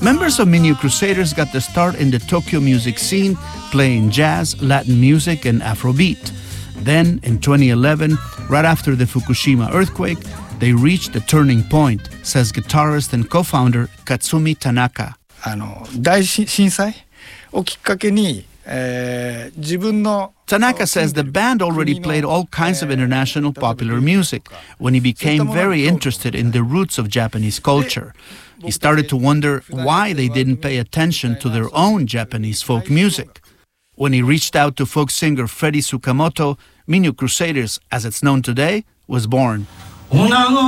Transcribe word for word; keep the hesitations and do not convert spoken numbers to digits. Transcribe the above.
Members of Minyo Crusaders got their start in the Tokyo music scene, playing jazz, Latin music, and Afrobeat. Then, in twenty eleven, right after the Fukushima earthquake, they reached a turning point, says guitarist and co-founder Katsumi Tanaka. あの大震災をきっかけに、えー、自分の Tanaka says the band already played all kinds of international popular music when he became very interested in the roots of Japanese culture. He started to wonder why they didn't pay attention to their own Japanese folk music. When he reached out to folk singer Freddie Tsukamoto, Minyo Crusaders, as it's known today, was born.